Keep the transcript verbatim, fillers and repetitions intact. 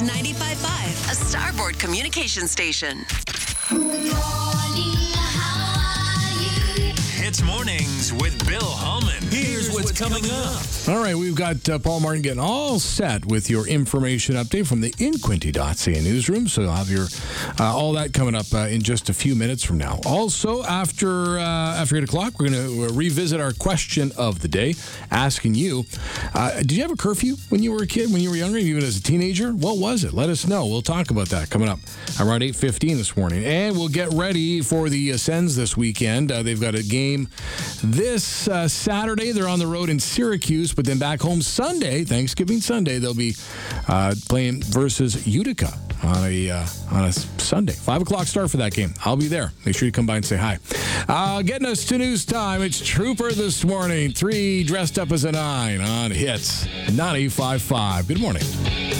Hits ninety-five point five, a Starboard communication station. Hits Mornings with Bill Hallman. Here's what's coming up. All right, we've got uh, Paul Martin getting all set with your information update from the Inquinty dot C A newsroom. So you'll have your uh, all that coming up uh, in just a few minutes from now. Also, after uh, after eight o'clock, we're going to revisit our question of the day, asking you, uh, did you have a curfew when you were a kid, when you were younger, even as a teenager? What was it? Let us know. We'll talk about that coming up around eight fifteen this morning. And we'll get ready for the uh, Sens this weekend. Uh, they've got a game this uh, Saturday. They're on the road in Syracuse, but then back home Sunday, Thanksgiving Sunday, they'll be uh, playing versus Utica on a uh, on a Sunday. Five o'clock start for that game. I'll be there. Make sure you come by and say hi. Uh, getting us to news time. It's Trooper this morning. Three dressed up as a nine on Hits ninety-five point five. Good morning.